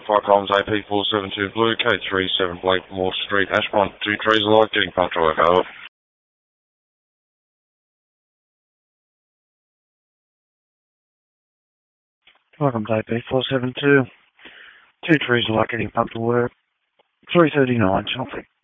Fire comms AP472 Blue, K37 Blakemore Street, Ashmont. 2 trees alight, getting pumped to work, over. Welcome to AP472. 2 trees alight, getting pumped to work. 339, something.